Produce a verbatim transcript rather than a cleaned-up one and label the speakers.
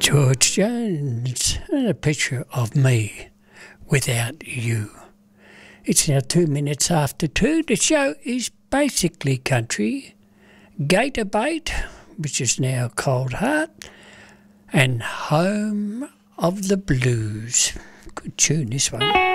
Speaker 1: George Jones, and a picture of me without you. It's now two minutes after two. The show is basically country, Gator Bait, which is now Cold Heart, and Home of the Blues. Good tune, this one.